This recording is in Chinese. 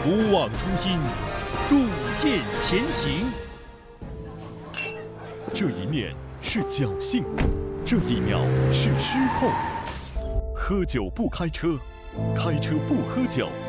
不忘初心，铸剑前行。这一面是侥幸，这一秒是失控。喝酒不开车，开车不喝酒。